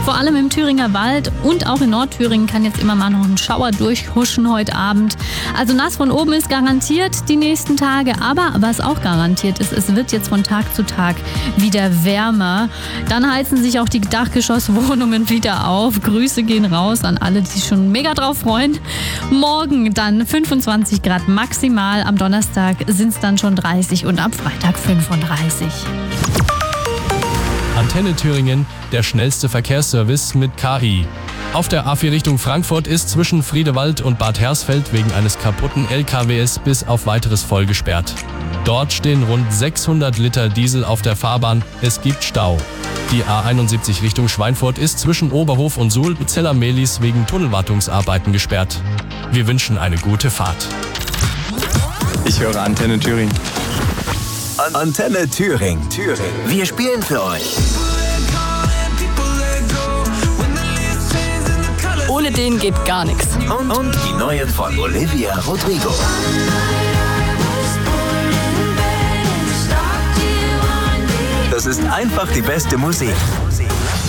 Vor allem im Thüringer Wald und auch in Nordthüringen kann jetzt immer mal noch ein Schauer durchhuschen heute Abend. Also nass von oben ist garantiert die nächsten Tage, aber was auch garantiert ist, es wird jetzt von Tag zu Tag wieder wärmer. Dann heizen sich auch die Dachgeschosswohnungen wieder auf. Grüße gehen raus an alle, die sich schon mega drauf freuen. Morgen dann 25 Grad maximal, am Donnerstag sind es dann schon 30 und am Freitag 35. Antenne Thüringen, der schnellste Verkehrsservice mit KI. Auf der A4 Richtung Frankfurt ist zwischen Friedewald und Bad Hersfeld wegen eines kaputten LKWs bis auf weiteres voll gesperrt. Dort stehen rund 600 Liter Diesel auf der Fahrbahn. Es gibt Stau. Die A71 Richtung Schweinfurt ist zwischen Oberhof und Suhl-Zella-Mehlis wegen Tunnelwartungsarbeiten gesperrt. Wir wünschen eine gute Fahrt. Ich höre Antenne Thüringen. Antenne Thüringen. Wir spielen für euch. Ohne den geht gar nichts. Und die neue von Olivia Rodrigo. Das ist einfach die beste Musik.